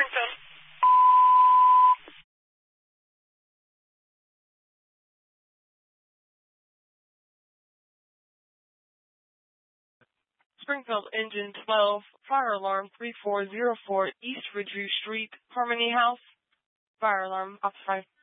Springfield. Springfield Engine 12, fire alarm 3404 East Ridgeview Street, Harmony House. Fire alarm, occupied.